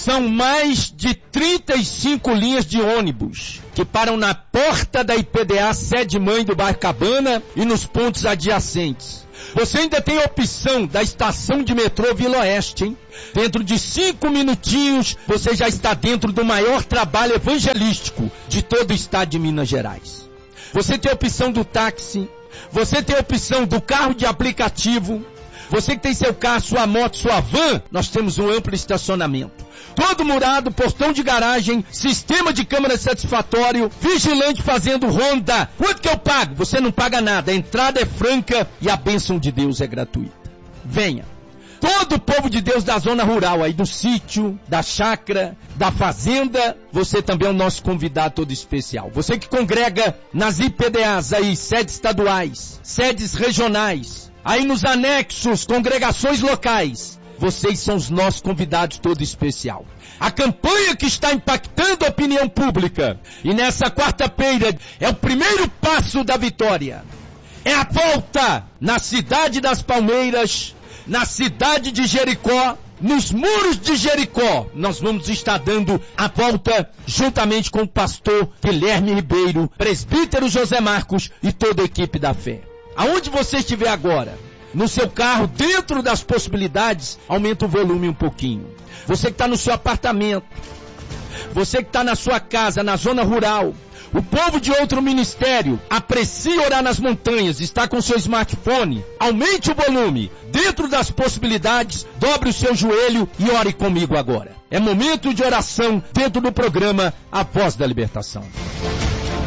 São mais de 35 linhas de ônibus que param na porta da IPDA sede-mãe do bairro Cabana e nos pontos adjacentes. Você ainda tem a opção da estação de metrô Vila Oeste, hein? Dentro de 5 minutinhos, você já está dentro do maior trabalho evangelístico de todo o estado de Minas Gerais. Você tem a opção do táxi, você tem a opção do carro de aplicativo, você que tem seu carro, sua moto, sua van, nós temos um amplo estacionamento. Todo murado, portão de garagem, sistema de câmera satisfatório, vigilante fazendo ronda. Quanto que eu pago? Você não paga nada, a entrada é franca e a bênção de Deus é gratuita. Venha. Todo o povo de Deus da zona rural, aí do sítio, da chácara, da fazenda, você também é o nosso convidado todo especial. Você que congrega nas IPDAs aí, sedes estaduais, sedes regionais, aí nos anexos, congregações locais, vocês são os nossos convidados todo especial. A campanha que está impactando a opinião pública, e nessa quarta-feira é o primeiro passo da vitória, é a volta na cidade das Palmeiras, na cidade de Jericó, nos muros de Jericó. Nós vamos estar dando a volta juntamente com o pastor Guilherme Ribeiro, presbítero José Marcos e toda a equipe da fé. Aonde você estiver agora, no seu carro, dentro das possibilidades, aumenta o volume um pouquinho. Você que está no seu apartamento, você que está na sua casa, na zona rural, o povo de outro ministério, aprecie orar nas montanhas, está com seu smartphone, aumente o volume, dentro das possibilidades, dobre o seu joelho e ore comigo agora. É momento de oração dentro do programa A Voz da Libertação.